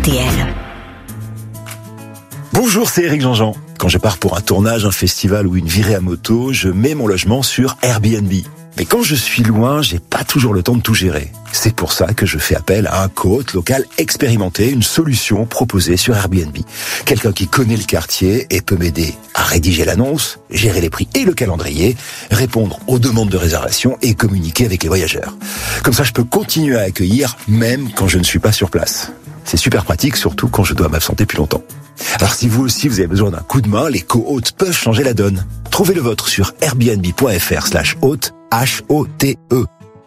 RTL. Bonjour, c'est Éric Jean-Jean. Quand je pars pour un tournage, un festival ou une virée à moto, je mets mon logement sur Airbnb. Mais quand je suis loin, j'ai pas toujours le temps de tout gérer. C'est pour ça que je fais appel à un co-hôte local expérimenté, une solution proposée sur Airbnb. Quelqu'un qui connaît le quartier et peut m'aider à rédiger l'annonce, gérer les prix et le calendrier, répondre aux demandes de réservation et communiquer avec les voyageurs. Comme ça, je peux continuer à accueillir même quand je ne suis pas sur place. C'est super pratique, surtout quand je dois m'absenter plus longtemps. Alors si vous aussi vous avez besoin d'un coup de main, les co-hôtes peuvent changer la donne. Trouvez le vôtre sur airbnb.fr/hôte, H-O-T-E.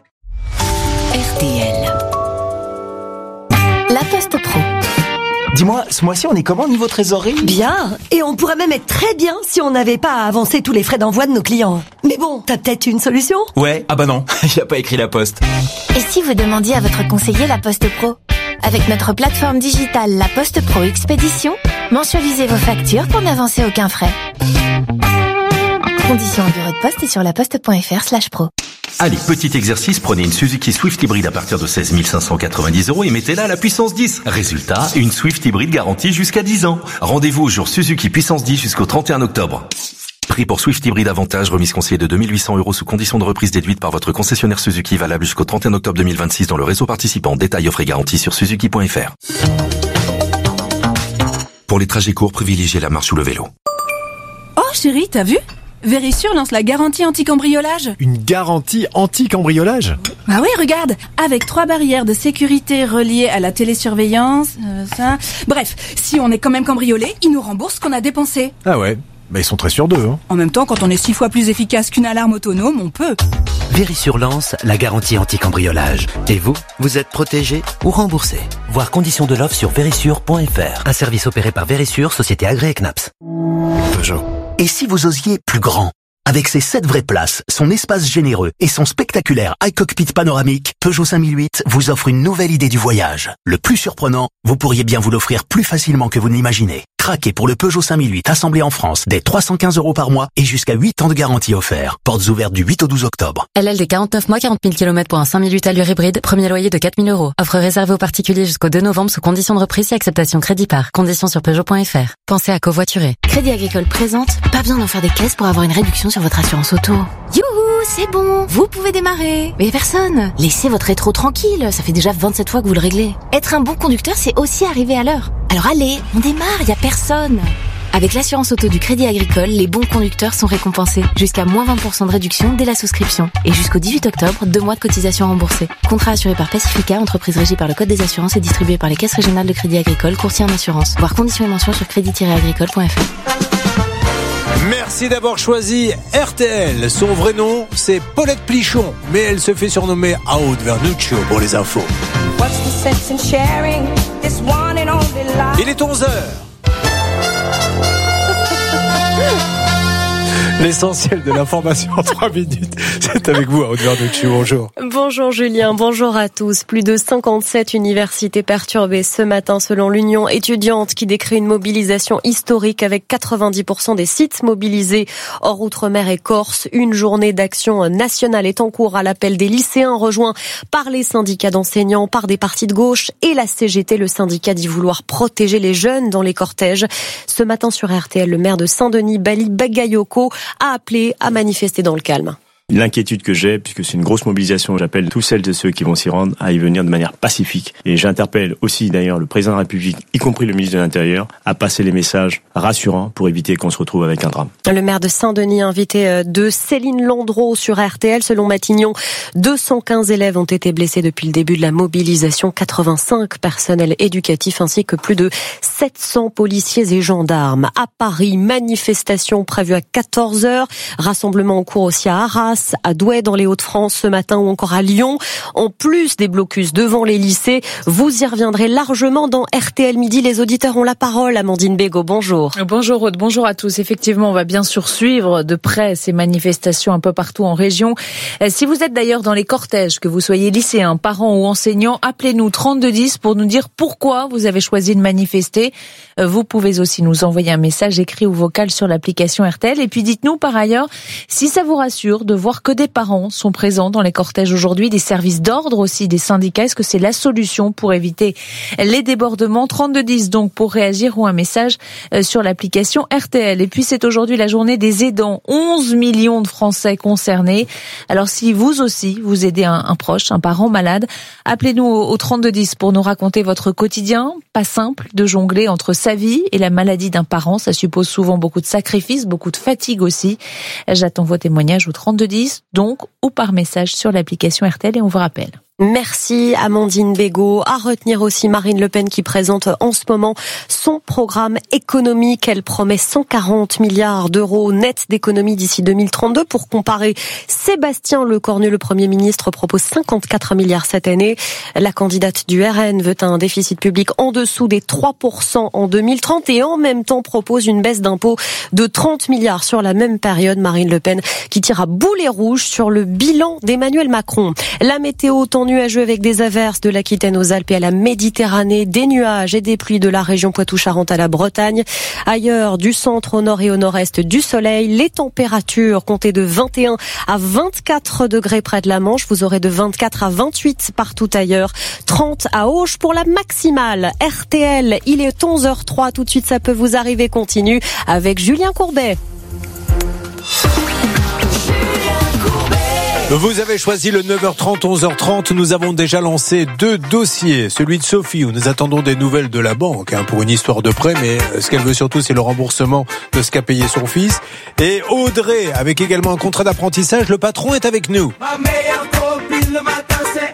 RTL. La Poste Pro. Dis-moi, ce mois-ci, on est comment niveau trésorerie ? Bien, et on pourrait même être très bien si on n'avait pas à avancer tous les frais d'envoi de nos clients. Mais bon, t'as peut-être une solution ? Ouais, ah bah non, il a pas écrit la poste. Et si vous demandiez à votre conseiller La Poste Pro ? Avec notre plateforme digitale La Poste Pro Expédition, mensualisez vos factures pour n'avancer aucun frais. Conditions en bureau de poste et sur laposte.fr/pro. Allez, petit exercice, prenez une Suzuki Swift hybride à partir de 16 590 € et mettez-la à la puissance 10. Résultat, une Swift hybride garantie jusqu'à 10 ans. Rendez-vous au jour Suzuki puissance 10 jusqu'au 31 octobre. Prix pour Swift hybride avantage, remise conseillée de 2 800 € sous condition de reprise déduite par votre concessionnaire Suzuki, valable jusqu'au 31 octobre 2026 dans le réseau participant. Détails, offres et garanties sur suzuki.fr. Pour les trajets courts, privilégiez la marche ou le vélo. Oh chérie, t'as vu ? Vérissure lance la garantie anti-cambriolage. Une garantie anti-cambriolage ? Bah oui, regarde, avec 3 barrières de sécurité reliées à la télésurveillance, Bref, si on est quand même cambriolé, ils nous remboursent ce qu'on a dépensé. Ah ouais, bah ils sont très sûrs d'eux. Hein. En même temps, quand on est 6 fois plus efficace qu'une alarme autonome, on peut. Vérissure lance la garantie anti-cambriolage. Et vous, vous êtes protégé ou remboursé. Voir conditions de l'offre sur vérissure.fr. Un service opéré par Vérissure, société agréée CNAPS. Peugeot. Et si vous osiez plus grand ? Avec ses 7 vraies places, son espace généreux et son spectaculaire iCockpit panoramique, Peugeot 5008 vous offre une nouvelle idée du voyage. Le plus surprenant, vous pourriez bien vous l'offrir plus facilement que vous ne l'imaginez. Craquez pour le Peugeot 5008 assemblé en France dès 315 € par mois et jusqu'à 8 ans de garantie offert. Portes ouvertes du 8 au 12 octobre. LLD 49 mois, 40 000 km pour un 5008 allure hybride. Premier loyer de 4 000 €. Offre réservée aux particuliers jusqu'au 2 novembre sous condition de reprise et acceptation crédit par. Conditions sur Peugeot.fr. Pensez à covoiturer. Crédit Agricole présente, pas besoin d'en faire des caisses pour avoir une réduction sur votre assurance auto. Youhou, c'est bon, vous pouvez démarrer. Mais personne, laissez votre rétro tranquille, ça fait déjà 27 fois que vous le réglez. Être un bon conducteur, c'est aussi arriver à l'heure. Alors allez, on démarre, y a personne. Avec l'assurance auto du Crédit Agricole, les bons conducteurs sont récompensés. Jusqu'à moins 20% de réduction dès la souscription. Et jusqu'au 18 octobre, 2 mois de cotisation remboursée. Contrat assuré par Pacifica, entreprise régie par le Code des assurances et distribué par les caisses régionales de Crédit Agricole, courtier en assurance. Voir conditions et mentions sur crédit-agricole.fr. Merci d'avoir choisi RTL. Son vrai nom, c'est Paulette Plichon, mais elle se fait surnommer Aude Vernuccio pour les infos. Il est 11h. L'essentiel de l'information en 3 minutes. C'est avec vous, Aude Vernuccio. Bonjour. Bonjour Julien, bonjour à tous. Plus de 57 universités perturbées ce matin selon l'Union étudiante qui décrit une mobilisation historique avec 90% des sites mobilisés hors Outre-mer et Corse. Une journée d'action nationale est en cours à l'appel des lycéens rejoints par les syndicats d'enseignants, par des partis de gauche et la CGT. Le syndicat dit vouloir protéger les jeunes dans les cortèges. Ce matin sur RTL, le maire de Saint-Denis, Bali Bagayoko, a appelé à manifester dans le calme. L'inquiétude que j'ai, puisque c'est une grosse mobilisation, j'appelle tous celles et ceux qui vont s'y rendre à y venir de manière pacifique. Et j'interpelle aussi d'ailleurs le président de la République, y compris le ministre de l'Intérieur, à passer les messages rassurants pour éviter qu'on se retrouve avec un drame. Le maire de Saint-Denis, invité de Céline Landreau sur RTL. Selon Matignon, 215 élèves ont été blessés depuis le début de la mobilisation, 85 personnels éducatifs ainsi que plus de 700 policiers et gendarmes. À Paris, manifestation prévue à 14h, rassemblement en cours aussi à Arras, à Douai dans les Hauts-de-France ce matin ou encore à Lyon. En plus des blocus devant les lycées, vous y reviendrez largement dans RTL Midi. Les auditeurs ont la parole. Amandine Bégaud, bonjour. Bonjour Aude, bonjour à tous. Effectivement, on va bien sûr suivre de près ces manifestations un peu partout en région. Si vous êtes d'ailleurs dans les cortèges, que vous soyez lycéens, parents ou enseignants, appelez-nous 3210 pour nous dire pourquoi vous avez choisi de manifester. côté. Vous pouvez aussi nous envoyer un message écrit ou vocal sur l'application RTL. Et puis dites-nous par ailleurs si ça vous rassure de voir que des parents sont présents dans les cortèges aujourd'hui, des services d'ordre aussi, des syndicats. Est-ce que c'est la solution pour éviter les débordements? 3210 donc pour réagir, ou un message sur l'application RTL. Et puis c'est aujourd'hui la journée des aidants. 11 millions de Français concernés. Alors si vous aussi vous aidez un proche, un parent malade, appelez-nous au 3210 pour nous raconter votre quotidien. Pas simple de jongler entre sa vie et la maladie d'un parent. Ça suppose souvent beaucoup de sacrifices, beaucoup de fatigue aussi. J'attends vos témoignages au 3210, donc, ou par message sur l'application RTL, et on vous rappelle. Merci Amandine Bégaud. À retenir aussi Marine Le Pen qui présente en ce moment son programme économique. Elle promet 140 milliards d'euros net d'économie d'ici 2032. Pour comparer, Sébastien Lecornu, le Premier ministre, propose 54 milliards cette année. La candidate du RN veut un déficit public en dessous des 3% en 2030 et en même temps propose une baisse d'impôts de 30 milliards sur la même période. Marine Le Pen qui tire à boulet rouge sur le bilan d'Emmanuel Macron. La météo, temps nuageux avec des averses de l'Aquitaine aux Alpes et à la Méditerranée, des nuages et des pluies de la région Poitou-Charentes à la Bretagne. Ailleurs, du centre au nord et au nord-est, du soleil. Les températures comptez de 21 à 24 degrés près de la Manche. Vous aurez de 24 à 28 partout ailleurs. 30 à Auch pour la maximale. RTL, il est 11h03. Tout de suite, ça peut vous arriver. Continue avec Julien Courbet. Vous avez choisi le 9h30, 11h30. Nous avons déjà lancé 2 dossiers. Celui de Sophie, où nous attendons des nouvelles de la banque pour une histoire de prêt, mais ce qu'elle veut surtout, c'est le remboursement de ce qu'a payé son fils. Et Audrey, avec également un contrat d'apprentissage. Le patron est avec nous. Ma meilleure copine le matin, c'est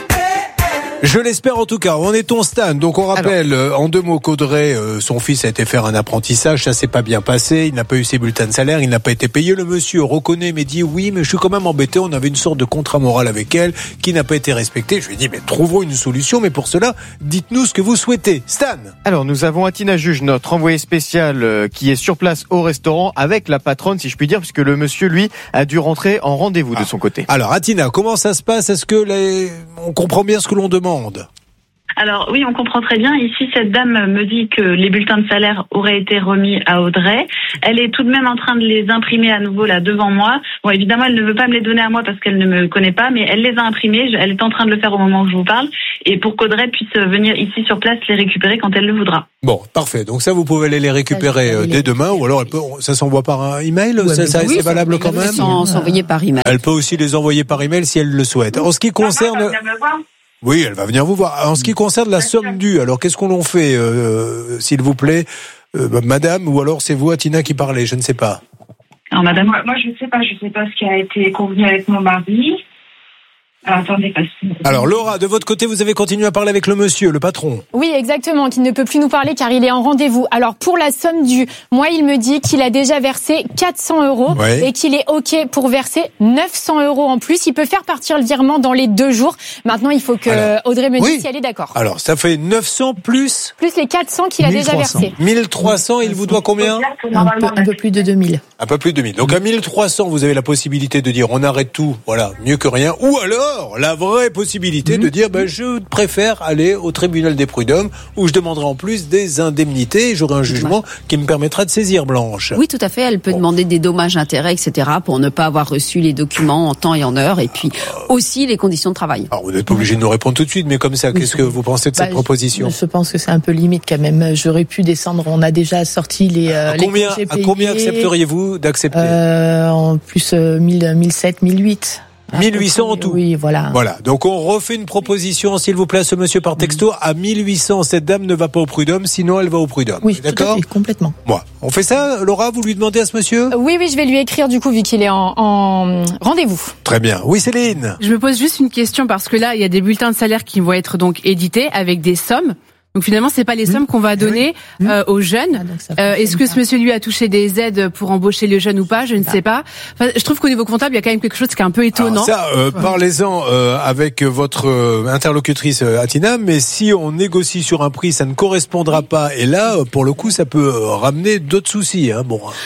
Je l'espère en tout cas. On est ton Stan. Donc on rappelle en 2 mots qu'Audrey, son fils a été faire un apprentissage, ça s'est pas bien passé, il n'a pas eu ses bulletins de salaire, il n'a pas été payé. Le monsieur reconnaît mais dit oui, mais je suis quand même embêté, on avait une sorte de contrat moral avec elle qui n'a pas été respecté. Je lui ai dit mais trouvons une solution, mais pour cela, dites-nous ce que vous souhaitez. Stan. Alors nous avons Atina Juge, notre envoyé spécial qui est sur place au restaurant avec la patronne, si je puis dire, puisque le monsieur lui a dû rentrer en rendez-vous de son côté. Alors Atina, comment ça se passe? Est-ce que on comprend bien ce que l'on demande? Alors oui, on comprend très bien. Ici, cette dame me dit que les bulletins de salaire auraient été remis à Audrey. Elle est tout de même en train de les imprimer à nouveau là devant moi. Bon, évidemment, elle ne veut pas me les donner à moi parce qu'elle ne me connaît pas, mais elle les a imprimés. Elle est en train de le faire au moment où je vous parle, et pour qu'Audrey puisse venir ici sur place les récupérer quand elle le voudra. Bon, parfait. Donc ça, vous pouvez aller les récupérer dès demain, ou alors ça s'envoie par un email. Ouais, c'est valable quand même. S'envoyer par email. Elle peut aussi les envoyer par email si elle le souhaite. En ce qui concerne. Oui, elle va venir vous voir. En ce qui concerne la somme due, alors qu'est-ce qu'on en fait, s'il vous plaît, madame, ou alors c'est vous, Atina, qui parlez, je ne sais pas. Alors, madame. Moi, je sais pas ce qui a été convenu avec mon mari. Attendez, parce que... Alors Laura, de votre côté, vous avez continué à parler avec le monsieur, le patron. Oui, exactement, qui ne peut plus nous parler car il est en rendez-vous. Alors pour la somme due, moi il me dit qu'il a déjà versé 400 € et qu'il est OK pour verser 900 € en plus. Il peut faire partir le virement dans les 2 jours. Maintenant, il faut que Audrey me dise si elle est d'accord. Alors ça fait 900 plus les 400 qu'il a déjà versé. 1300, il vous doit combien? Un peu plus de 2000. Un peu plus de 2000. Donc à 1300, vous avez la possibilité de dire on arrête tout, voilà, mieux que rien. Ou alors la vraie possibilité de dire je préfère aller au tribunal des prud'hommes où je demanderai en plus des indemnités et j'aurai un jugement qui me permettra de saisir Blanche. Oui, tout à fait. Elle peut demander des dommages-intérêts, etc. pour ne pas avoir reçu les documents en temps et en heure, et puis aussi les conditions de travail. Alors vous n'êtes pas obligé de nous répondre tout de suite, mais comme ça, qu'est-ce que vous pensez de cette proposition? Je pense que c'est un peu limite quand même. J'aurais pu descendre. On a déjà sorti les combien, congés payés. À combien accepteriez-vous d'accepter? En plus 1007, 1008. 1800 en tout. Oui, voilà. Voilà. Donc on refait une proposition, s'il vous plaît, à ce monsieur par texto. À 1800, cette dame ne va pas au prud'homme, sinon elle va au prud'homme. Oui, d'accord. Tout à fait, complètement. Bon, on fait ça, Laura, vous lui demandez à ce monsieur? Oui, je vais lui écrire du coup vu qu'il est en rendez-vous. Très bien. Oui, Céline. Je me pose juste une question parce que là, il y a des bulletins de salaire qui vont être donc édités avec des sommes. Donc finalement, c'est pas les sommes qu'on va donner aux jeunes. Est-ce que ce monsieur lui a touché des aides pour embaucher les jeunes ou pas? Je ne sais pas. Enfin, je trouve qu'au niveau comptable, il y a quand même quelque chose qui est un peu étonnant. Alors ça, parlez-en avec votre interlocutrice Atina, mais si on négocie sur un prix, ça ne correspondra pas. Et là, pour le coup, ça peut ramener d'autres soucis. Bon.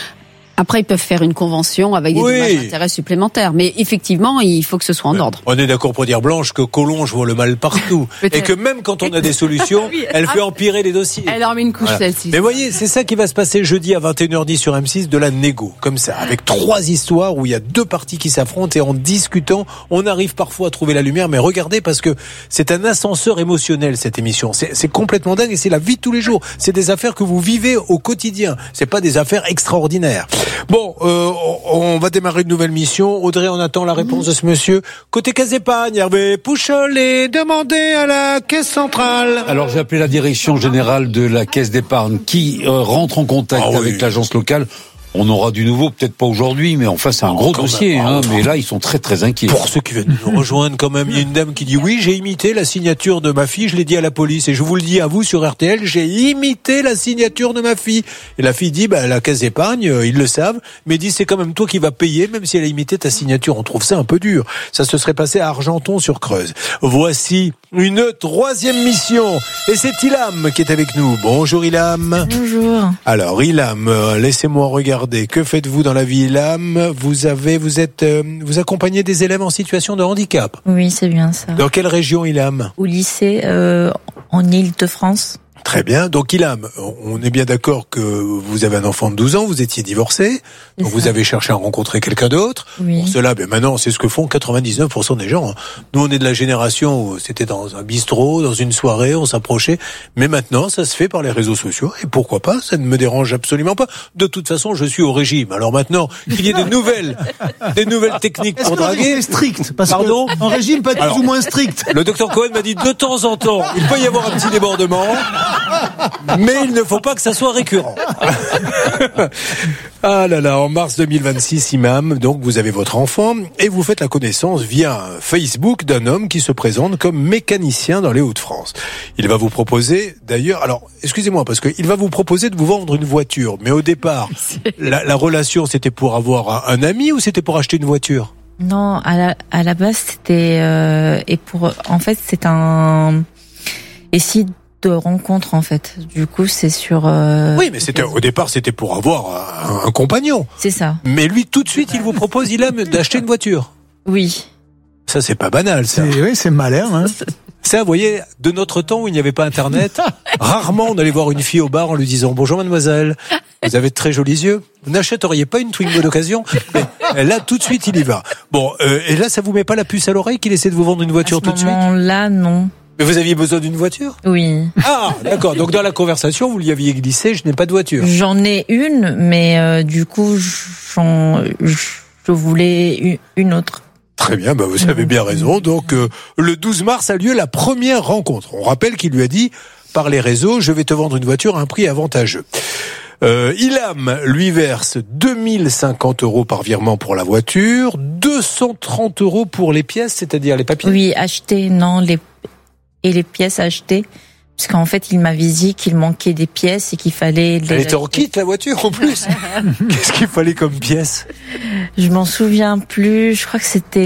Après, ils peuvent faire une convention avec des dommages d'intérêt supplémentaires. Mais effectivement, il faut que ce soit en ordre. On est d'accord pour dire, Blanche, que Collonges voit le mal partout. Et que même quand on a des solutions, elle fait empirer les dossiers. Elle en met une couche, celle-ci. Mais voyez, c'est ça qui va se passer jeudi à 21h10 sur M6, de la négo. Comme ça, avec 3 histoires où il y a 2 parties qui s'affrontent et en discutant, on arrive parfois à trouver la lumière. Mais regardez, parce que c'est un ascenseur émotionnel, cette émission. C'est complètement dingue et c'est la vie de tous les jours. C'est des affaires que vous vivez au quotidien. C'est pas des affaires extraordinaires. Bon, on va démarrer une nouvelle mission. Audrey, on attend la réponse de ce monsieur. Côté Caisse d'Épargne, Hervé Poucholet, demandez à la Caisse centrale. Alors j'ai appelé la direction générale de la Caisse d'Épargne qui rentre en contact avec l'agence locale. On aura du nouveau, peut-être pas aujourd'hui, mais enfin c'est un gros dossier. Mais là, ils sont très très inquiets. Pour ceux qui viennent nous rejoindre quand même, il y a une dame qui dit oui, j'ai imité la signature de ma fille, je l'ai dit à la police. Et je vous le dis à vous sur RTL, j'ai imité la signature de ma fille. Et la fille dit, la Caisse d'Épargne, ils le savent, mais dit c'est quand même toi qui vas payer, même si elle a imité ta signature. On trouve ça un peu dur. Ça se serait passé à Argenton-sur-Creuse. Voici une 3e mission. Et c'est Ilham qui est avec nous. Bonjour Ilham. Bonjour. Alors Ilham, laissez-moi regarder. Que faites-vous dans la vie, Ilham ? Vous accompagnez des élèves en situation de handicap. Oui, c'est bien ça. Dans quelle région, Ilham ? Au lycée, en Île-de-France. Très bien. Donc, Ilham, on est bien d'accord que vous avez un enfant de 12 ans, vous étiez divorcé, donc vous avez cherché à rencontrer quelqu'un d'autre. Oui. Pour cela, maintenant, c'est ce que font 99% des gens. Nous, on est de la génération où c'était dans un bistrot, dans une soirée, on s'approchait. Mais maintenant, ça se fait par les réseaux sociaux. Et pourquoi pas ? Ça ne me dérange absolument pas. De toute façon, je suis au régime. Alors maintenant, qu'il y ait des nouvelles techniques pour draguer. C'est strict. Parce Pardon ? qu'un régime peut être plus ou moins strict. Le docteur Cohen m'a dit de temps en temps, il peut y avoir un petit débordement. Mais il ne faut pas que ça soit récurrent. Ah là là, en mars 2026, Imam, donc vous avez votre enfant et vous faites la connaissance via Facebook d'un homme qui se présente comme mécanicien dans les Hauts-de-France. Il va vous proposer, d'ailleurs, alors excusez-moi, parce qu'il va vous proposer de vous vendre une voiture. Mais au départ, la relation, c'était pour avoir un ami ou c'était pour acheter une voiture ? Non, à la base, c'était en fait, c'est un site de rencontre en fait. Du coup, c'est sur. Oui, mais au départ, c'était pour avoir un compagnon. C'est ça. Mais lui, tout de suite, il vous propose, d'acheter une voiture. Oui. Ça, c'est pas banal, ça. Oui, c'est malin, hein. Ça, vous voyez, de notre temps où il n'y avait pas Internet, rarement on allait voir une fille au bar en lui disant « Bonjour mademoiselle, vous avez de très jolis yeux. Vous n'achèteriez pas une Twingo d'occasion ?» Mais là, tout de suite, il y va. Bon, et là, ça vous met pas la puce à l'oreille qu'il essaie de vous vendre une voiture tout de suite ? Là, non. Mais vous aviez besoin d'une voiture ? Oui. Ah, d'accord. Donc dans la conversation, vous lui aviez glissé, je n'ai pas de voiture. J'en ai une, mais du coup, je voulais une autre. Très bien, vous avez bien raison. Donc le 12 mars a lieu la première rencontre. On rappelle qu'il lui a dit, par les réseaux, je vais te vendre une voiture à un prix avantageux. Ilham lui verse 2050 € par virement pour la voiture, 230 € pour les pièces, c'est-à-dire les papiers. Oui, acheter, non, et les pièces achetées. Parce qu'en fait, il m'avait dit qu'il manquait des pièces et qu'il fallait... Elle était en kit, la voiture, en plus. Qu'est-ce qu'il fallait comme pièces ? Je m'en souviens plus. Je crois que c'était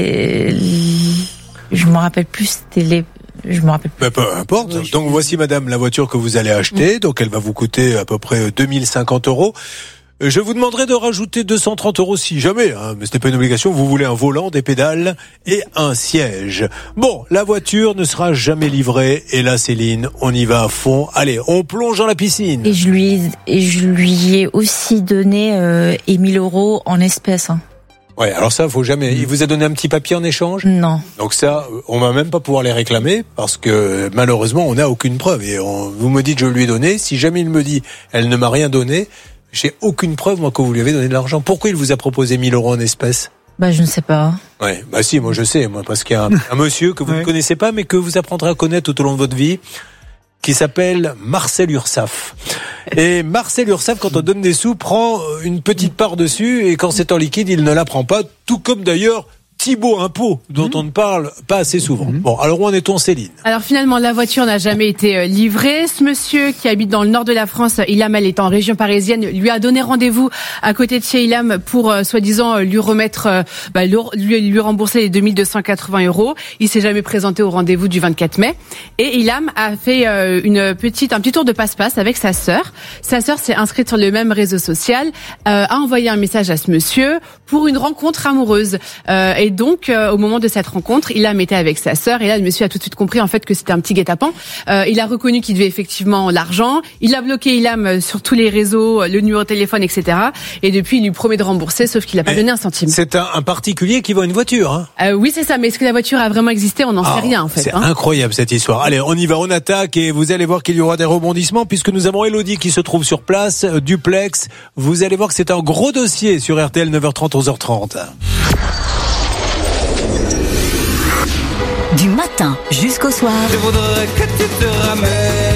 je me rappelle plus, je me rappelle plus. Peu importe. Oui, donc voici madame la voiture que vous allez acheter. Donc elle va vous coûter à peu près 2050 €. Je vous demanderai de rajouter 230 € si jamais, mais ce n'est pas une obligation, vous voulez un volant, des pédales et un siège. Bon, la voiture ne sera jamais livrée et là Céline, on y va à fond. Allez, on plonge dans la piscine. Et je lui ai aussi donné 1000 € en espèces. Ouais, alors ça, faut jamais. Il vous a donné un petit papier en échange ? Non. Donc ça, on va même pas pouvoir les réclamer parce que malheureusement, on n'a aucune preuve. Et vous me dites, je lui ai donné. Si jamais il me dit, elle ne m'a rien donné, j'ai aucune preuve, moi, que vous lui avez donné de l'argent. Pourquoi il vous a proposé 1000 € en espèces ? Je ne sais pas. Ouais, si, moi je sais, parce qu'il y a un monsieur que vous ne connaissez pas, mais que vous apprendrez à connaître tout au long de votre vie, qui s'appelle Marcel Ursaf. Et Marcel Ursaf, quand on donne des sous, prend une petite part dessus, et quand c'est en liquide, il ne la prend pas, tout comme d'ailleurs Thibaut Impôt, dont on ne parle pas assez souvent. Bon, alors où en est-on, Céline? Alors finalement, la voiture n'a jamais été livrée. Ce monsieur qui habite dans le nord de la France, Ilham, elle est en région parisienne, lui a donné rendez-vous à côté de chez Ilham pour soi-disant lui remettre, lui rembourser les 2280 €. Il s'est jamais présenté au rendez-vous du 24 mai. Et Ilham a fait un petit tour de passe-passe avec sa sœur. Sa sœur s'est inscrite sur le même réseau social, a envoyé un message à ce monsieur pour une rencontre amoureuse. Et donc, au moment de cette rencontre, Ilham était avec sa sœur et là, le monsieur a tout de suite compris en fait que c'était un petit guet-apens. Il a reconnu qu'il devait effectivement l'argent. Il a bloqué Ilham sur tous les réseaux, le numéro de téléphone, etc. Et depuis, il lui promet de rembourser, sauf qu'il n'a pas donné un centime. C'est un particulier qui vend une voiture, hein? Oui, c'est ça. Mais est-ce que la voiture a vraiment existé? On n'en sait rien en fait. C'est incroyable cette histoire. Allez, on y va, on attaque et vous allez voir qu'il y aura des rebondissements puisque nous avons Elodie qui se trouve sur place, duplex. Vous allez voir que c'est un gros dossier sur RTL 9h30, 11h30. Du matin jusqu'au soir. Je voudrais que tu te ramènes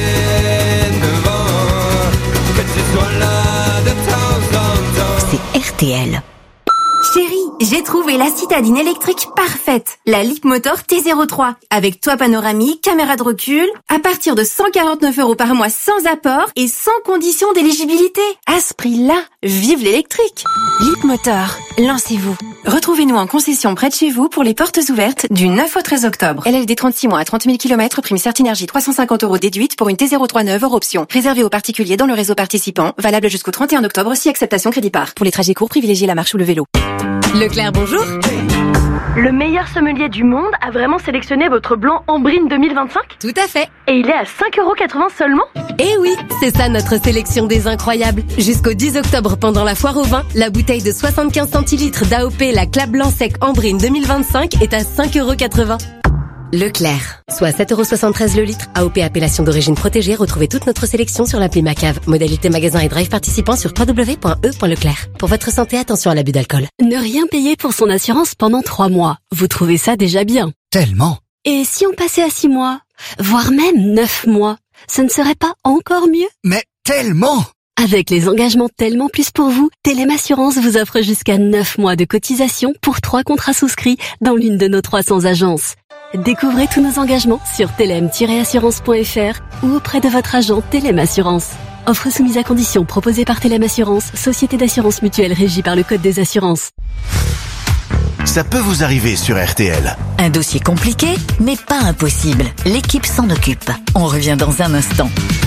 devant, que tu sois là de temps en temps. C'est RTL. Chérie, j'ai trouvé la citadine électrique parfaite. La Leapmotor T03. Avec toit panoramique, caméra de recul. À partir de 149 € par mois sans apport et sans condition d'éligibilité. À ce prix-là, vive l'électrique. Leapmotor, lancez-vous. Retrouvez-nous en concession près de chez vous pour les portes ouvertes du 9 au 13 octobre. LLD 36 mois à 30 000 km, prime Certinergie 350 € déduite pour une T03 neuve hors option. Réservé aux particuliers dans le réseau participant. Valable jusqu'au 31 octobre si acceptation crédit par. Pour les trajets courts, privilégiez la marche ou le vélo. Leclerc, bonjour. Le meilleur sommelier du monde a vraiment sélectionné votre blanc Ambrine 2025 ? Tout à fait. Et il est à 5,80 € seulement ? Eh oui, c'est ça notre sélection des incroyables. Jusqu'au 10 octobre pendant la foire au vin, la bouteille de 75 centilitres d'AOP La Clap Blanc Sec Ambrine 2025 est à 5,80 €. Leclerc, soit 7,73 € le litre. AOP appellation d'origine protégée. Retrouvez toute notre sélection sur l'appli Macave. Modalité magasin et drive participant sur www.e.leclerc. Pour votre santé, attention à l'abus d'alcool. Ne rien payer pour son assurance pendant 3 mois. Vous trouvez ça déjà bien? Tellement. Et si on passait à 6 mois? Voire même 9 mois? Ce ne serait pas encore mieux? Mais tellement! Avec les engagements Tellement Plus pour vous, Telem Assurance vous offre jusqu'à 9 mois de cotisation pour 3 contrats souscrits dans l'une de nos 300 agences. Découvrez tous nos engagements sur telem-assurance.fr ou auprès de votre agent Telem Assurance. Offre soumise à conditions proposée par Telem Assurance, société d'assurance mutuelle régie par le Code des assurances. Ça peut vous arriver sur RTL. Un dossier compliqué, mais pas impossible. L'équipe s'en occupe. On revient dans un instant.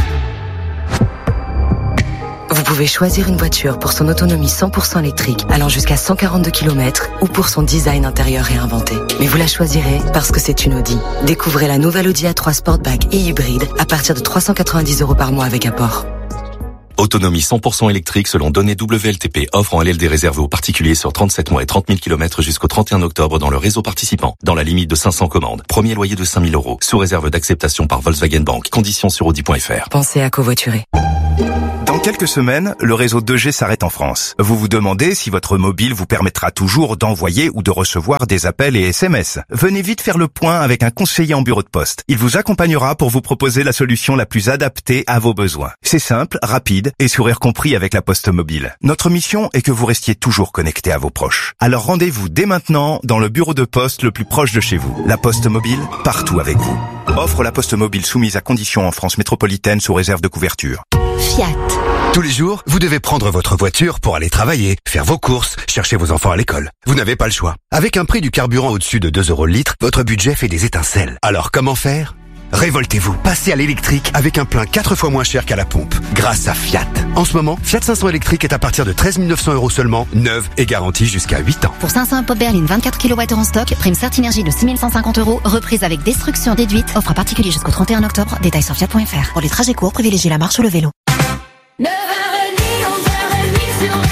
Vous pouvez choisir une voiture pour son autonomie 100% électrique, allant jusqu'à 142 km, ou pour son design intérieur réinventé. Mais vous la choisirez parce que c'est une Audi. Découvrez la nouvelle Audi A3 Sportback et hybride à partir de 390 € par mois avec apport. Autonomie 100% électrique selon données WLTP. Offre en LLD réservé aux particuliers sur 37 mois et 30 000 km jusqu'au 31 octobre dans le réseau participant. Dans la limite de 500 commandes. Premier loyer de 5 000 €. Sous réserve d'acceptation par Volkswagen Bank. Conditions sur Audi.fr. Pensez à covoiturer. Dans quelques semaines, le réseau 2G s'arrête en France. Vous vous demandez si votre mobile vous permettra toujours d'envoyer ou de recevoir des appels et SMS. Venez vite faire le point avec un conseiller en bureau de poste. Il vous accompagnera pour vous proposer la solution la plus adaptée à vos besoins. C'est simple, rapide et sourire compris avec la Poste Mobile. Notre mission est que vous restiez toujours connecté à vos proches. Alors rendez-vous dès maintenant dans le bureau de poste le plus proche de chez vous. La Poste Mobile, partout avec vous. Offre la Poste Mobile soumise à conditions en France métropolitaine sous réserve de couverture. Fiat. Tous les jours, vous devez prendre votre voiture pour aller travailler, faire vos courses, chercher vos enfants à l'école. Vous n'avez pas le choix. Avec un prix du carburant au-dessus de 2 € le litre, votre budget fait des étincelles. Alors comment faire ? Révoltez-vous, passez à l'électrique avec un plein 4 fois moins cher qu'à la pompe, grâce à Fiat. En ce moment, Fiat 500 électrique est à partir de 13 900 € seulement, neuve et garantie jusqu'à 8 ans. Pour 500 pop berline 24 kW en stock, prime Certinergie de 6 150 €, reprise avec destruction déduite, offre à particulier jusqu'au 31 octobre, détails sur fiat.fr. Pour les trajets courts, privilégiez la marche ou le vélo. 9h30, 11h30 sur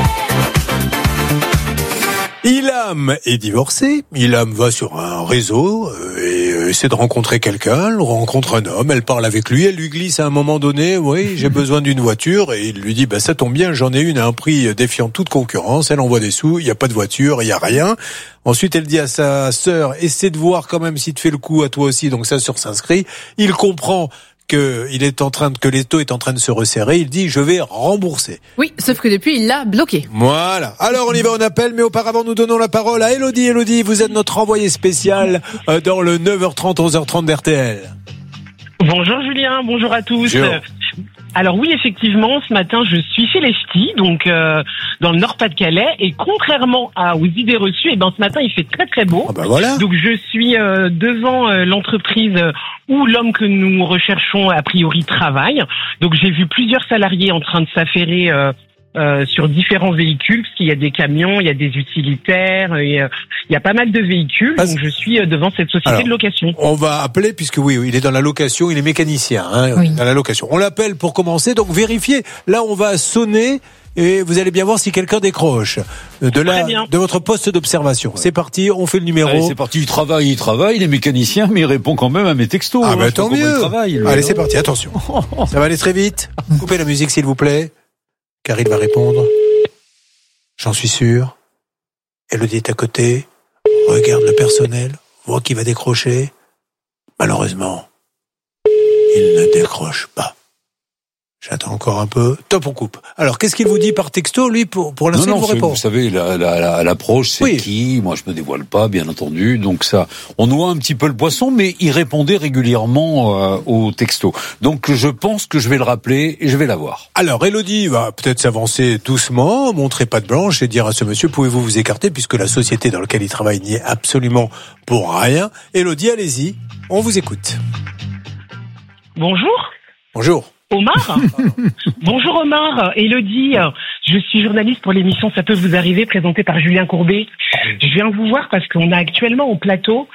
Ilham est divorcé. Ilham va sur un réseau et essaie de rencontrer quelqu'un. Elle rencontre un homme, elle parle avec lui, elle lui glisse à un moment donné, oui, j'ai besoin d'une voiture. Et il lui dit, ça tombe bien, j'en ai une à un prix défiant toute concurrence. Elle envoie des sous, il n'y a pas de voiture, il n'y a rien. Ensuite, elle dit à sa sœur, essaie de voir quand même si te fait le coup à toi aussi. Donc sa sœur s'inscrit. Il comprend que les taux est en train de se resserrer, il dit je vais rembourser. Oui, sauf que depuis il l'a bloqué. Voilà. Alors on y va, on appelle, mais auparavant nous donnons la parole à Elodie. Elodie, vous êtes notre envoyée spéciale dans le 9h30, 11h30 d'RTL. Bonjour Julien, bonjour à tous. Bonjour. Alors oui, effectivement, ce matin, je suis chez les ch'tis, donc dans le Nord-Pas-de-Calais, et contrairement aux idées reçues, ce matin, il fait très très beau. Voilà. Donc je suis devant l'entreprise où l'homme que nous recherchons a priori travaille. Donc j'ai vu plusieurs salariés en train de s'affairer sur différents véhicules, parce qu'il y a des camions, il y a des utilitaires, il y a pas mal de véhicules. Donc je suis devant cette société de location. On va appeler, puisque oui, il est dans la location, il est mécanicien, dans la location. On l'appelle pour commencer, donc vérifiez. Là, on va sonner et vous allez bien voir si quelqu'un décroche de votre poste d'observation. Ouais. C'est parti, on fait le numéro. Allez, c'est parti, il travaille, il est mécanicien, mais il répond quand même à mes textos. Tant mieux. Allez, c'est parti, attention. Ça va aller très vite. Coupez la musique, s'il vous plaît. Car il va répondre. J'en suis sûr. Elodie est à côté. Regarde le personnel. Voit qu'il va décrocher. Malheureusement, il ne décroche pas. J'attends encore un peu. Top, on coupe. Alors, qu'est-ce qu'il vous dit par texto, lui, pour l'instant, il vous répond? Vous savez, l'approche, c'est qui? Moi, je me dévoile pas, bien entendu. Donc ça, on noie un petit peu le poisson, mais il répondait régulièrement au texto. Donc, je pense que je vais le rappeler et je vais l'avoir. Alors, Elodie va peut-être s'avancer doucement, montrer patte blanche et dire à ce monsieur, pouvez-vous vous écarter, puisque la société dans laquelle il travaille n'y est absolument pour rien. Elodie, allez-y. On vous écoute. Bonjour. Bonjour. Omar. Bonjour Omar, Elodie, je suis journaliste pour l'émission Ça peut vous arriver, présentée par Julien Courbet. Je viens vous voir parce qu'on a actuellement au plateau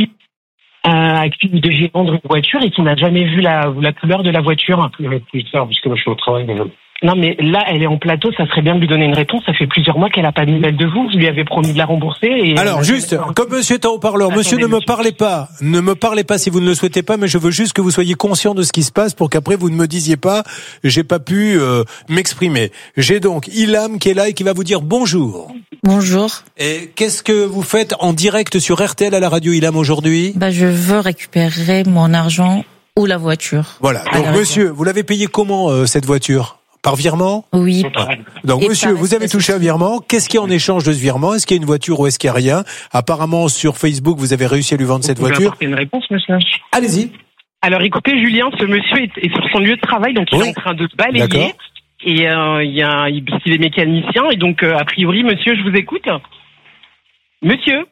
qui devait vendre une voiture et qui n'a jamais vu la couleur de la voiture. Plus tard, puisque moi je suis au travail déjà. Non mais là, elle est en plateau, ça serait bien de lui donner une réponse. Ça fait plusieurs mois qu'elle n'a pas de nouvelles de vous. Vous lui avez promis de la rembourser. Et alors juste, comme monsieur est en haut-parleur, monsieur ne me parlez pas. Ne me parlez pas si vous ne le souhaitez pas, mais je veux juste que vous soyez conscient de ce qui se passe pour qu'après vous ne me disiez pas, j'ai pas pu m'exprimer. J'ai donc Ilham qui est là et qui va vous dire bonjour. Bonjour. Et qu'est-ce que vous faites en direct sur RTL à la radio, Ilham, aujourd'hui? Je veux récupérer mon argent ou la voiture. Voilà. Donc monsieur, vous l'avez payé comment cette voiture? Par virement? Oui. Donc, monsieur, vous avez touché un virement. Qu'est-ce qu'il y a en échange de ce virement? Est-ce qu'il y a une voiture ou est-ce qu'il n'y a rien? Apparemment, sur Facebook, vous avez réussi à lui vendre cette voiture. Vous apporter une réponse, monsieur? Allez-y. Alors, écoutez, Julien, ce monsieur est sur son lieu de travail, donc il est en train de balayer. D'accord. Et il est mécanicien, et donc, a priori, monsieur, je vous écoute. Monsieur?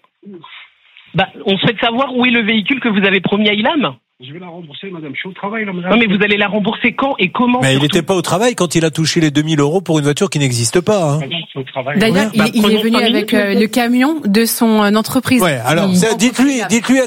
On souhaite savoir où est le véhicule que vous avez promis à Ilham. Je vais la rembourser, madame. Je suis au travail, là, madame. Non, mais vous allez la rembourser quand et comment? Mais il n'était pas au travail quand il a touché les 2000 € pour une voiture qui n'existe pas. Madame, je suis au travail. D'ailleurs, il est venu avec le camion de son entreprise. Ouais, alors, dites-lui,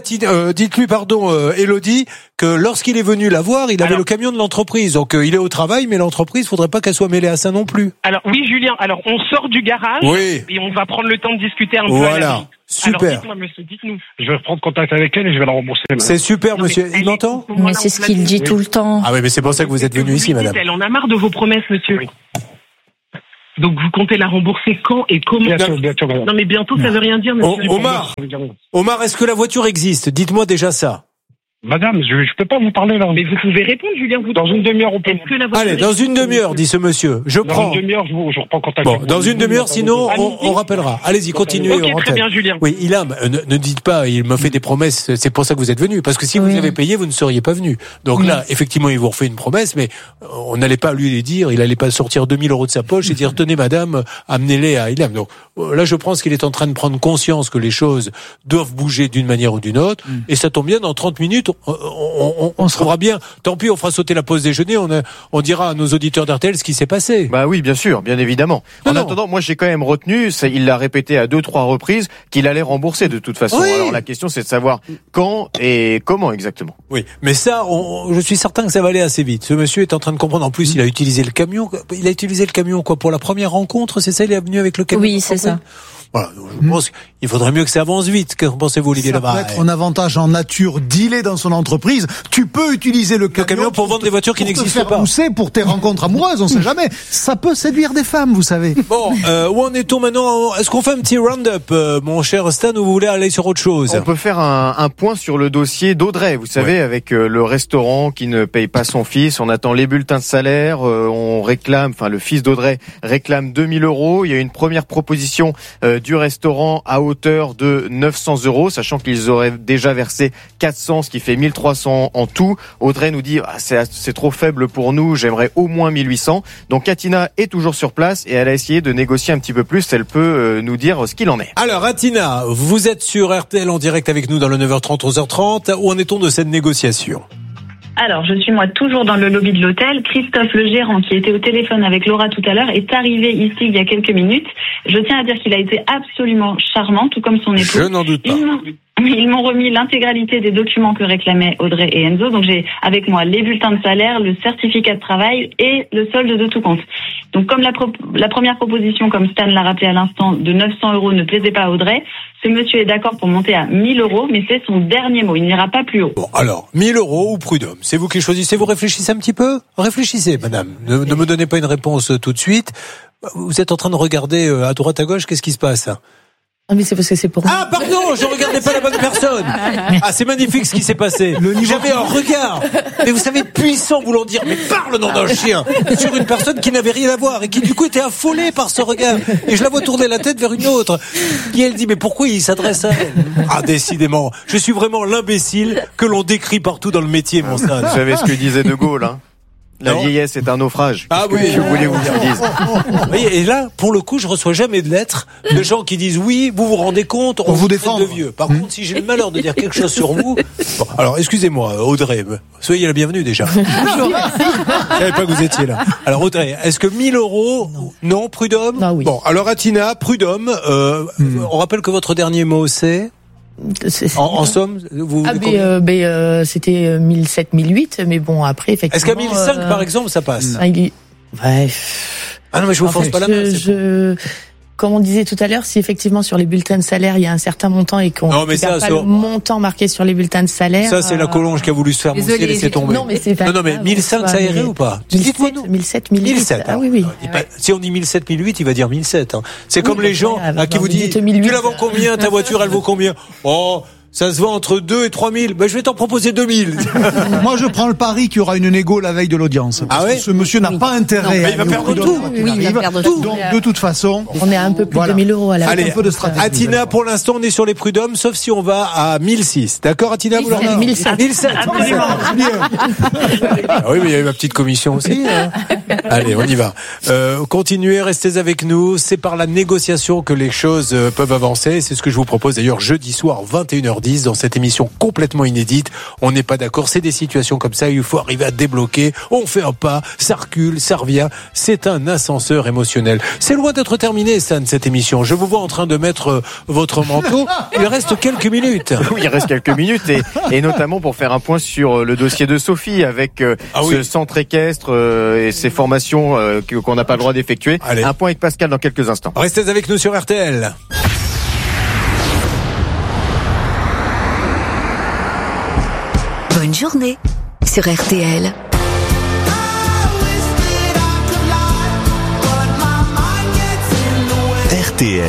Elodie, que lorsqu'il est venu la voir, il avait le camion de l'entreprise. Donc, il est au travail, mais l'entreprise, faudrait pas qu'elle soit mêlée à ça non plus. Alors, oui, Julien. Alors, on sort du garage. Oui. Et on va prendre le temps de discuter un peu. Voilà. Super. Alors, dites-moi, monsieur, dites-nous. Je vais reprendre contact avec elle et je vais la rembourser. Madame. C'est super, monsieur. Il m'entend? Mais c'est ce qu'il dit tout le temps. Ah oui, mais c'est pour ça que vous êtes venu ici, madame. Elle en a marre de vos promesses, monsieur. Oui. Donc, vous comptez la rembourser quand et comment? Bientôt, madame. Non, mais bientôt, ça veut rien dire, monsieur. Omar, est-ce que la voiture existe? Dites-moi déjà ça. Madame, je peux pas vous parler là. Mais vous pouvez répondre, Julien. Dans une demi-heure, on peut. Allez, dans une demi-heure, dit ce monsieur. Je prends. Dans une demi-heure, je reprends contact. Bon, dans une demi-heure, sinon, on rappellera. Allez-y, continuez. Ok, très bien, Julien. Oui, Ilham, ne dites pas, il me fait des promesses, c'est pour ça que vous êtes venu. Parce que si vous avez payé, vous ne seriez pas venu. Donc là, effectivement, il vous refait une promesse, mais on n'allait pas lui dire, il allait pas sortir 2000 € de sa poche et dire, tenez madame, amenez-les à Ilham. Donc là, je pense qu'il est en train de prendre conscience que les choses doivent bouger d'une manière ou d'une autre. Et ça tombe bien, dans 30 minutes, on se fera bien. Tant pis, on fera sauter la pause déjeuner. On dira à nos auditeurs d'RTL ce qui s'est passé. Bah oui, bien sûr, bien évidemment. En attendant, moi j'ai quand même retenu, il l'a répété à 2-3 reprises, qu'il allait rembourser de toute façon. Oui. Alors la question c'est de savoir quand et comment exactement. Oui, mais ça, je suis certain que ça va aller assez vite. Ce monsieur est en train de comprendre. En plus, il a utilisé le camion. Il a utilisé le camion quoi pour la première rencontre, c'est ça? Il est venu avec le camion. Oui, c'est ça. Voilà, je pense qu'il faudrait mieux que ça avance vite. Qu'en pensez-vous, Olivier Labarre? Ça peut être un avantage en nature dealé dans son entreprise. Tu peux utiliser le camion pour vendre des voitures qui n'existent pas. Pousser pour tes rencontres amoureuses, on sait jamais. Ça peut séduire des femmes, vous savez. Bon, où en est-on maintenant? Est-ce qu'on fait un petit round-up, mon cher Stan, ou vous voulez aller sur autre chose? On peut faire un point sur le dossier d'Audrey, vous savez, avec le restaurant qui ne paye pas son fils. On attend les bulletins de salaire, on réclame, enfin le fils d'Audrey réclame 2000 €. Il y a une première proposition du restaurant à hauteur de 900 €, sachant qu'ils auraient déjà versé 400, ce qui fait 1300 en tout. Audrey nous dit c'est trop faible pour nous, j'aimerais au moins 1800. Donc Katina est toujours sur place et elle a essayé de négocier un petit peu plus. Elle peut nous dire ce qu'il en est. Alors Atina, vous êtes sur RTL en direct avec nous dans le 9h30, 11h30. Où en est-on de cette négociation? Alors, je suis moi toujours dans le lobby de l'hôtel. Christophe, le gérant, qui était au téléphone avec Laura tout à l'heure, est arrivé ici il y a quelques minutes. Je tiens à dire qu'il a été absolument charmant, tout comme son époux. Je n'en doute pas. Ils m'ont remis l'intégralité des documents que réclamaient Audrey et Enzo. Donc j'ai avec moi les bulletins de salaire, le certificat de travail et le solde de tout compte. Donc comme la première proposition, comme Stan l'a rappelé à l'instant, de 900 € ne plaisait pas à Audrey, ce monsieur est d'accord pour monter à 1000 €, mais c'est son dernier mot. Il n'ira pas plus haut. Bon, alors, 1000 € ou prud'homme? C'est vous qui choisissez. Vous réfléchissez un petit peu? Réfléchissez, madame. Ne me donnez pas une réponse tout de suite. Vous êtes en train de regarder à droite, à gauche. Qu'est-ce qui se passe? Ah, mais c'est parce que c'est pour... Ah, pardon, je regardais pas la bonne personne. Ah, c'est magnifique ce qui s'est passé. J'avais un regard, mais vous savez, puissant, voulant dire, mais parle nom d'un chien, sur une personne qui n'avait rien à voir et qui du coup était affolée par ce regard. Et je la vois tourner la tête vers une autre. Et elle dit, mais pourquoi il s'adresse à elle? Ah, décidément, je suis vraiment l'imbécile que l'on décrit partout dans le métier, mon Stan. Vous savez ce que disait De Gaulle, hein? La vieillesse est un naufrage. Ah oui, je voulais vous le dire. Oui, et là, pour le coup, je reçois jamais de lettres de gens qui disent oui, vous vous rendez compte, on vous défend de vieux. Par contre, si j'ai le malheur de dire quelque chose sur vous, bon, alors excusez-moi, Audrey, soyez la bienvenue déjà. Bonjour. Je savais pas que vous étiez là. Alors Audrey, est-ce que 1000 €? Non, prud'homme? Ah oui. Bon, alors Atina, prud'homme. On rappelle que votre dernier mot c'est. En somme, vous. C'était 1007, 1008, mais bon, après, effectivement. Est-ce qu'à 1005, par exemple, ça passe? Ouais. Ah non, mais je vous force pas la main. Comme on disait tout à l'heure, si effectivement sur les bulletins de salaire, il y a un certain montant et qu'on n'a pas le montant marqué sur les bulletins de salaire. Ça, c'est la Collonge qui a voulu se faire mousser et laisser tomber. Non, mais c'est pas. Non, mais 1005, ça irait ou pas? 1007, 1008. Ah oui, oui. Si on dit 1007, 1008, il va dire 1007. C'est comme les gens à qui vous dites, tu la vends combien, ta voiture, elle vaut combien? Oh, ça se vend entre 2 et 3 000. Ben, je vais t'en proposer 2 000. Moi, je prends le pari qu'il y aura une négo la veille de l'audience. Ah ouais? Ce monsieur n'a pas intérêt. Mais il va perdre tout. Oui, il va perdre tout. Donc, de toute façon. On est à un peu plus de 1000 € à la fin. Allez, un peu de stratégie. Atina, pour l'instant, on est sur les prud'hommes, sauf si on va à 1006. D'accord, Atina? 1007. 1007. Ah oui, mais il y avait ma petite commission aussi. Hein. Allez, on y va. Continuez, restez avec nous. C'est par la négociation que les choses peuvent avancer. C'est ce que je vous propose d'ailleurs jeudi soir, 21h10, dans cette émission complètement inédite. On n'est pas d'accord, c'est des situations comme ça, il faut arriver à débloquer. On fait un pas, ça recule, ça revient. C'est un ascenseur émotionnel. C'est loin d'être terminé, Stan, cette émission. Je vous vois en train de mettre votre manteau. Il reste quelques minutes. Oui, il reste quelques minutes et notamment pour faire un point sur le dossier de Sophie avec ce centre équestre et ces formations qu'on n'a pas le droit d'effectuer. Allez. Un point avec Pascal dans quelques instants. Restez avec nous sur RTL. Bonne journée sur RTL. RTL,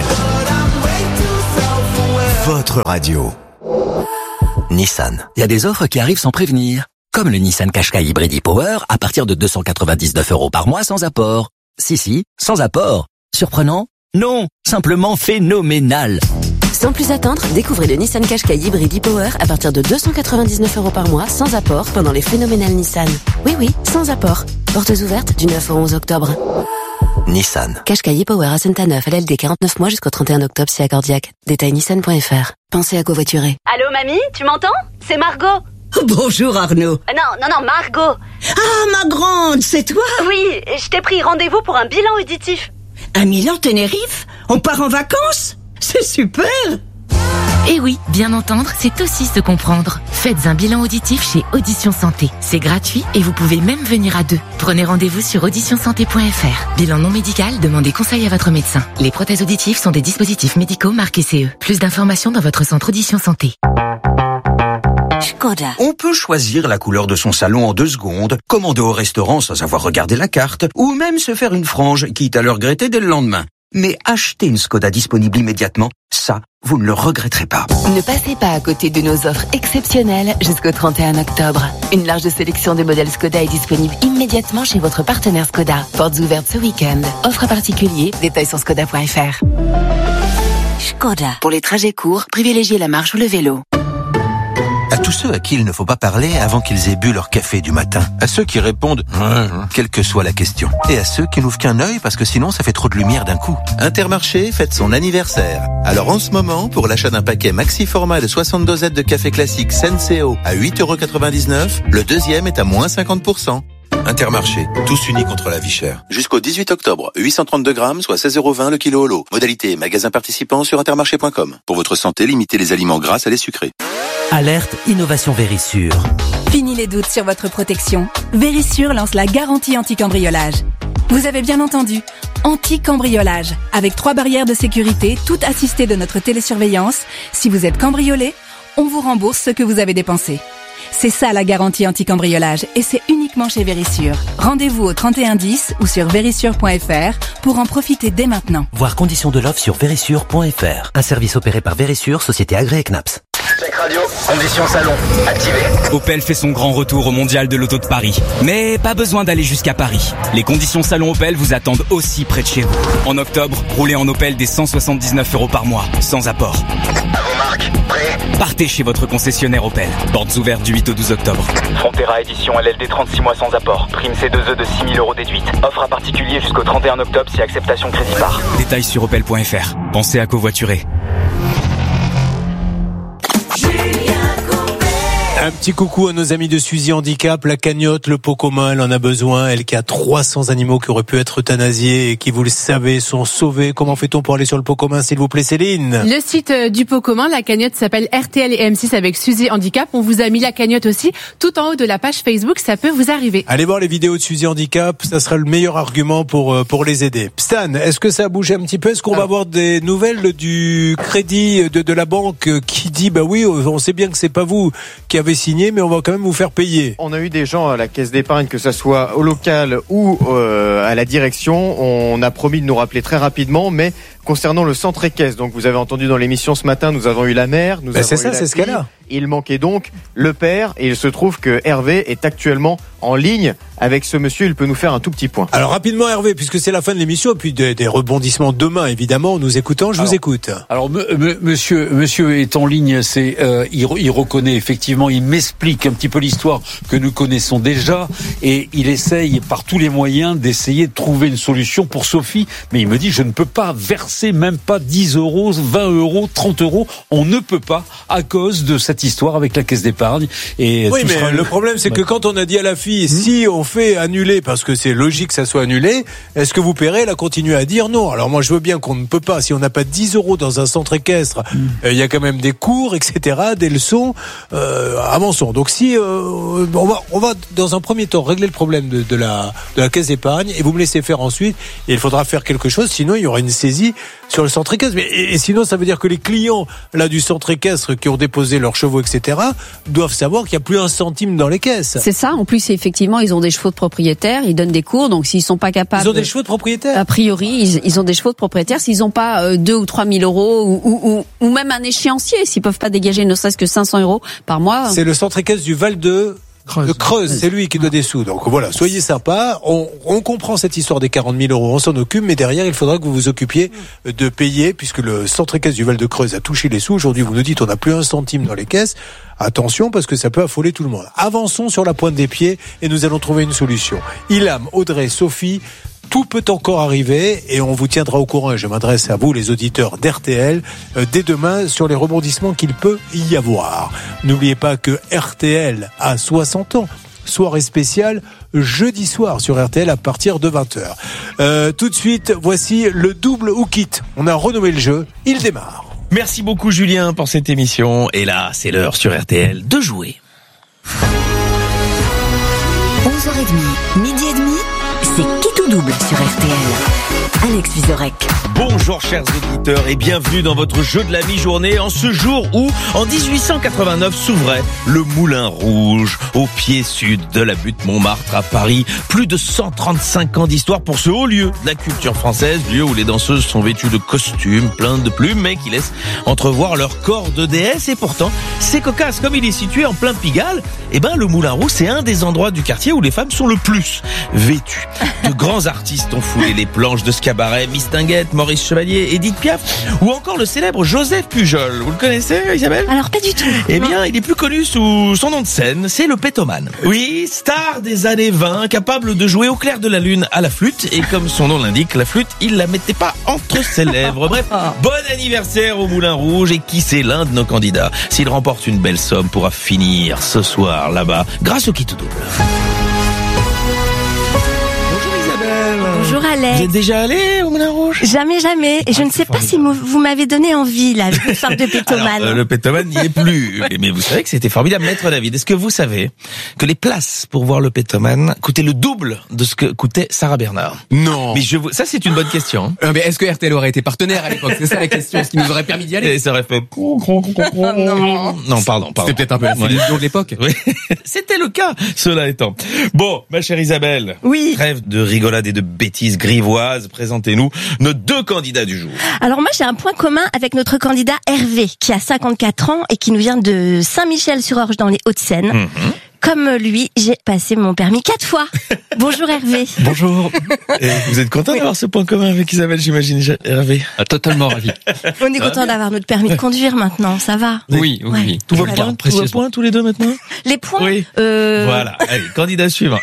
votre radio. Nissan. Il y a des offres qui arrivent sans prévenir. Comme le Nissan Qashqai Hybrid e-Power à partir de 299 € par mois sans apport. Si, sans apport. Surprenant? Non, simplement phénoménal. Sans plus attendre, découvrez le Nissan Qashqai Hybrid e-Power à partir de 299 € par mois sans apport pendant les phénoménales Nissan. Oui, sans apport. Portes ouvertes du 9 au 11 octobre. Nissan. Qashqai e-Power à Saint-Anneuf, LLD 49 mois jusqu'au 31 octobre si accordiaque. Détail nissan.fr. Pensez à covoiturer. Allô, mamie, tu m'entends? C'est Margot. Bonjour Arnaud. Non, Margot. Ah, ma grande, c'est toi? Oui, je t'ai pris rendez-vous pour un bilan auditif. À Milan, Tenerife? On part en vacances? C'est super! Et oui, bien entendre, c'est aussi se comprendre. Faites un bilan auditif chez Audition Santé. C'est gratuit et vous pouvez même venir à deux. Prenez rendez-vous sur auditionsanté.fr. Bilan non médical, demandez conseil à votre médecin. Les prothèses auditives sont des dispositifs médicaux marqués CE. Plus d'informations dans votre centre Audition Santé. Škoda. On peut choisir la couleur de son salon en 2 secondes, commander au restaurant sans avoir regardé la carte, ou même se faire une frange, quitte à le regretter dès le lendemain. Mais acheter une Škoda disponible immédiatement, ça, vous ne le regretterez pas. Ne passez pas à côté de nos offres exceptionnelles jusqu'au 31 octobre. Une large sélection de modèles Škoda est disponible immédiatement chez votre partenaire Škoda. Portes ouvertes ce week-end. Offre particulier, détails sur škoda.fr. Škoda. Pour les trajets courts, privilégiez la marche ou le vélo. À tous ceux à qui il ne faut pas parler avant qu'ils aient bu leur café du matin. À ceux qui répondent quelle que soit la question. Et à ceux qui n'ouvrent qu'un œil parce que sinon ça fait trop de lumière d'un coup. Intermarché fête son anniversaire. Alors en ce moment, pour l'achat d'un paquet maxi format de 60 dosettes de café classique Senseo à 8,99 €, le deuxième est à moins 50%. Intermarché, tous unis contre la vie chère. Jusqu'au 18 octobre, 832 grammes, soit 16,20 € le kilo au lot. Modalité magasin participant sur intermarché.com. Pour votre santé, limitez les aliments gras à les sucrés. Alerte Innovation Vérissure. Fini les doutes sur votre protection. Vérissure lance la garantie anti-cambriolage. Vous avez bien entendu, anti-cambriolage. Avec 3 barrières de sécurité, toutes assistées de notre télésurveillance. Si vous êtes cambriolé, on vous rembourse ce que vous avez dépensé. C'est ça la garantie anti-cambriolage et c'est uniquement chez Vérissure. Rendez-vous au 3110 ou sur vérissure.fr pour en profiter dès maintenant. Voir conditions de l'offre sur vérissure.fr. Un service opéré par Vérissure, société agréée CNAPS. Check radio, conditions salon, activé. Opel fait son grand retour au Mondial de l'Auto de Paris. Mais pas besoin d'aller jusqu'à Paris. Les conditions salon Opel vous attendent aussi près de chez vous. En octobre, roulez en Opel dès 179 € par mois, sans apport. À vos marques, prêts ? Partez chez votre concessionnaire Opel. Portes ouvertes du 8 au 12 octobre. Frontera édition LLD 36 mois sans apport. Prime C2E de 6 000 € déduite. Offre à particulier jusqu'au 31 octobre si acceptation crédit par. Détails sur opel.fr. Pensez à covoiturer. Un petit coucou à nos amis de Suzy Handicap, la cagnotte, le pot commun, elle en a besoin, elle qui a 300 animaux qui auraient pu être euthanasiés et qui, vous le savez, sont sauvés. Comment fait-on pour aller sur le pot commun, s'il vous plaît, Céline? Le site du pot commun, la cagnotte s'appelle RTL et M6 avec Suzy Handicap. On vous a mis la cagnotte aussi tout en haut de la page Facebook, ça peut vous arriver. Allez voir les vidéos de Suzy Handicap, ça sera le meilleur argument pour les aider. Stan, est-ce que ça a bougé un petit peu? Est-ce qu'on va avoir des nouvelles du crédit de la banque qui dit, bah oui, on sait bien que c'est pas vous qui avez signé, mais on va quand même vous faire payer. On a eu des gens à la caisse d'épargne, que ça soit au local ou à la direction. On a promis de nous rappeler très rapidement, mais concernant le centre équestre, donc vous avez entendu dans l'émission ce matin, nous avons eu la mère, nous avons eu la c'est ce cas-là. Il manquait donc le père, et il se trouve que Hervé est actuellement en ligne avec ce monsieur. Il peut nous faire un tout petit point. Alors rapidement, Hervé, puisque c'est la fin de l'émission, et puis des rebondissements demain, évidemment, en nous écoutant, vous écoute. Alors monsieur est en ligne, il reconnaît effectivement, il m'explique un petit peu l'histoire que nous connaissons déjà, et il essaye par tous les moyens d'essayer de trouver une solution pour Sophie, mais il me dit, je ne peux pas verser même pas 10 €, 20 €, 30 €, on ne peut pas à cause de cette histoire avec la caisse d'épargne. Et oui, mais le problème, c'est que quand on a dit à la fille, si on fait annuler, parce que c'est logique que ça soit annulé, est-ce que vous paierez? Elle a continué à dire non. Alors moi, je veux bien qu'on ne peut pas, si on n'a pas 10 € dans un centre équestre, il y a quand même des cours, etc., des leçons, avançons. Donc si, on va dans un premier temps régler le problème de la caisse d'épargne, et vous me laissez faire ensuite, et il faudra faire quelque chose, sinon il y aura une saisie sur le centre équestre. Et sinon, ça veut dire que les clients là du centre équestre qui ont déposé leurs chevaux, etc., doivent savoir qu'il n'y a plus un centime dans les caisses. C'est ça. En plus, effectivement, ils ont des chevaux de propriétaires, ils donnent des cours, donc s'ils sont pas capables... Ils ont des chevaux de propriétaires? A priori, ils ont des chevaux de propriétaires. S'ils n'ont pas 2 ou 3 000 € ou même un échéancier, s'ils peuvent pas dégager ne serait-ce que 500 € par mois... C'est le centre équestre du Val de Creuse, c'est lui qui doit des sous. Donc voilà, soyez sympa. On comprend cette histoire des 40 000 €, on s'en occupe, mais derrière, il faudra que vous vous occupiez de payer, puisque le centre équestre du Val de Creuse a touché les sous. Aujourd'hui, vous nous dites, on n'a plus un centime dans les caisses. Attention, parce que ça peut affoler tout le monde. Avançons sur la pointe des pieds et nous allons trouver une solution. Ilham, Audrey, Sophie, tout peut encore arriver et on vous tiendra au courant, et je m'adresse à vous, les auditeurs d'RTL, dès demain sur les rebondissements qu'il peut y avoir. N'oubliez pas que RTL a 60 ans. Soirée spéciale jeudi soir sur RTL à partir de 20h. Tout de suite, voici le double ou kit. On a renommé le jeu, il démarre. Merci beaucoup Julien pour cette émission. Et là, c'est l'heure sur RTL de jouer. 11h30, midi et demi, c'est qui tout double sur RTL. Alex Vizorek. Bonjour chers auditeurs et bienvenue dans votre jeu de la mi-journée en ce jour où, en 1889, s'ouvrait le Moulin Rouge au pied sud de la butte Montmartre à Paris. Plus de 135 ans d'histoire pour ce haut lieu de la culture française, lieu où les danseuses sont vêtues de costumes pleins de plumes mais qui laissent entrevoir leur corps de déesse. Et pourtant, c'est cocasse, comme il est situé en plein Pigalle, le Moulin Rouge, c'est un des endroits du quartier où les femmes sont le plus vêtues. De grands artistes ont foulé les planches de ce cabaret, Mistinguett, Maurice Chevalier, Edith Piaf, ou encore le célèbre Joseph Pujol. Vous le connaissez, Isabelle ? Alors, pas du tout. Eh bien, il est plus connu sous son nom de scène, c'est le pétomane. Oui, star des années 20, capable de jouer au clair de la lune à la flûte, et comme son nom l'indique, la flûte, il la mettait pas entre ses lèvres. Bref, bon anniversaire au Moulin Rouge, et qui c'est l'un de nos candidats ? S'il remporte une belle somme, pourra finir ce soir là-bas, grâce au Qui tout double. Bonjour Alex. Vous êtes déjà allé au Moulin Rouge ? Jamais. Et je ne sais pas si vous m'avez donné envie, là, le sorte de pétomane. Alors, le pétomane n'y est plus. Mais vous savez que c'était formidable. Maître David, est-ce que vous savez que les places pour voir le pétomane coûtaient le double de ce que coûtait Sarah Bernard ? Non. Mais ça, c'est une bonne question. Mais est-ce que RTL aurait été partenaire à l'époque ? C'est ça la question, ce qui nous aurait permis d'y aller. Et ça aurait fait... Non, pardon. C'était peut-être un peu la télévision de l'époque. Oui, c'était le cas, cela étant. Bon, ma chère Isabelle. Oui. Trêve de rigolade et de bêtises grivoises. Présentez-nous nos deux candidats du jour. Alors moi, j'ai un point commun avec notre candidat Hervé, qui a 54 ans et qui nous vient de Saint-Michel-sur-Orge dans les Hauts-de-Seine. Comme lui, j'ai passé mon permis 4 fois. Bonjour Hervé. Bonjour. Et vous êtes content d'avoir ce point commun avec Isabelle, j'imagine, Hervé ? Totalement ravi. On est content d'avoir notre permis de conduire maintenant, ça va ? Oui. Tout va bien, tout va point tous les deux maintenant ? Les points ? Oui. Voilà, allez, candidat suivant.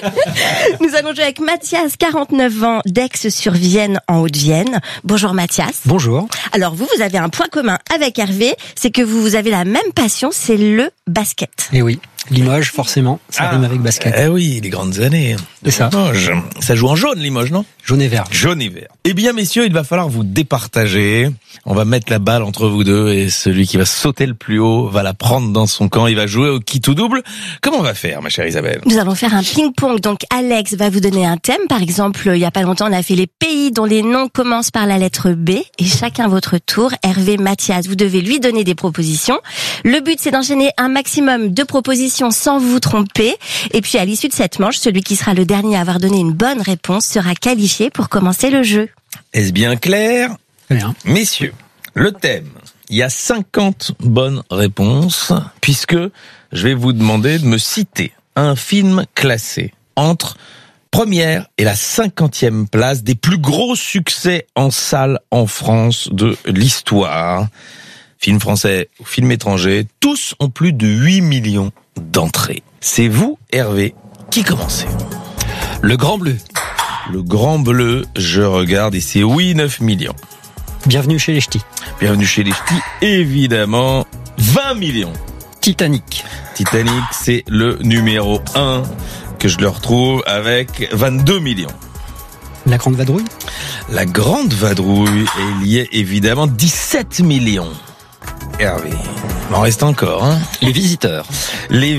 Nous allons jouer avec Mathias, 49 ans, d'Aix-sur-Vienne en Haute-Vienne. Bonjour Mathias. Bonjour. Alors vous avez un point commun avec Hervé, c'est que vous avez la même passion, c'est le basket. Eh oui. Limoges, forcément, ça rime avec basket. Eh oui, les grandes années. C'est ça. Limoges. Ça joue en jaune, Limoges, non ? Jaune et vert. Jaune et vert. Eh bien, messieurs, il va falloir vous départager. On va mettre la balle entre vous deux et celui qui va sauter le plus haut va la prendre dans son camp. Il va jouer au qui tout double. Comment on va faire, ma chère Isabelle ? Nous allons faire un ping-pong. Donc, Alex va vous donner un thème. Par exemple, il y a pas longtemps, on a fait les pays dont les noms commencent par la lettre B. Et chacun votre tour. Hervé, Mathias, vous devez lui donner des propositions. Le but, c'est d'enchaîner un maximum de propositions sans vous tromper. Et puis, à l'issue de cette manche, celui qui sera le dernier à avoir donné une bonne réponse sera qualifié pour commencer le jeu. Est-ce bien clair ? Bien. Messieurs, le thème. Il y a 50 bonnes réponses, puisque je vais vous demander de me citer un film classé entre première et la 50e place des plus gros succès en salle en France de l'histoire. Film français ou film étranger, tous ont plus de 8 millions d'entrées. C'est vous, Hervé, qui commencez. Le Grand Bleu. Le Grand Bleu, je regarde et c'est 9 millions. Bienvenue chez les Ch'tis. Bienvenue chez les Ch'tis, évidemment, 20 millions. Titanic. Titanic, c'est le numéro 1 que je le retrouve avec 22 millions. La Grande Vadrouille. La Grande Vadrouille, il y a évidemment 17 millions. Hervé, il m'en reste encore. Hein. Les Visiteurs. Les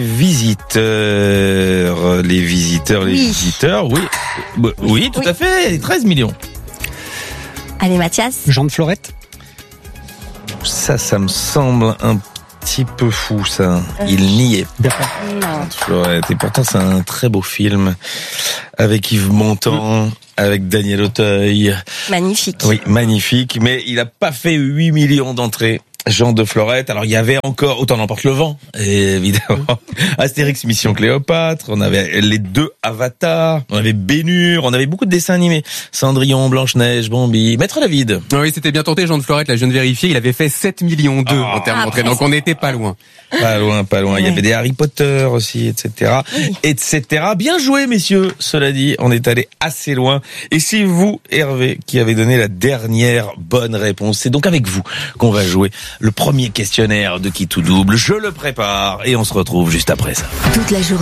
Visiteurs, oui, tout à fait, 13 millions. Allez Mathias. Jean de Florette. Ça me semble un petit peu fou, ça. Il n'y est pas. Non. Florette. Et pourtant, c'est un très beau film avec Yves Montand, avec Daniel Auteuil. Magnifique. Oui, magnifique. Mais il n'a pas fait 8 millions d'entrées. Jean de Florette. Alors, il y avait encore Autant n'emporte le vent, évidemment. Astérix Mission Cléopâtre. On avait les 2 Avatars. On avait Bénur. On avait beaucoup de dessins animés. Cendrillon, Blanche-Neige, Bambi. Maître David. Oui, c'était bien tenté, Jean de Florette. Là, je viens de vérifier. Il avait fait 7 millions 2 en termes d'entrées. Donc, on n'était pas loin. Pas loin. Oui. Il y avait des Harry Potter aussi, etc. Oui. Etc. Bien joué, messieurs. Cela dit, on est allé assez loin. Et c'est vous, Hervé, qui avez donné la dernière bonne réponse. C'est donc avec vous qu'on va jouer le premier questionnaire de Qui tout double. Je le prépare et on se retrouve juste après ça. Toute la journée.